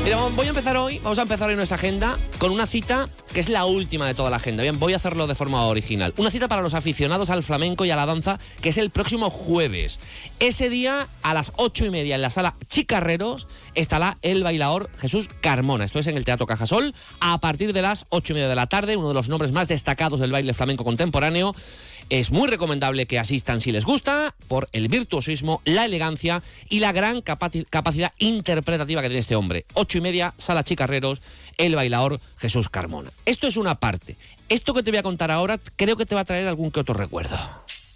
Mira, vamos a empezar hoy nuestra agenda con una cita que es la última de toda la agenda. Bien, voy a hacerlo de forma original. Una cita para los aficionados al flamenco y a la danza, que es el próximo jueves. Ese día, a las 8:30, en la sala Chicarreros, estará el bailaor Jesús Carmona. Esto es en el Teatro Cajasol, a partir de las 8:30 de la tarde, uno de los nombres más destacados del baile flamenco contemporáneo. Es muy recomendable que asistan si les gusta, por el virtuosismo, la elegancia y la gran capacidad interpretativa que tiene este hombre. 8:30, sala Chicarreros, el bailaor Jesús Carmona. Esto es una parte. Esto que te voy a contar ahora creo que te va a traer algún que otro recuerdo.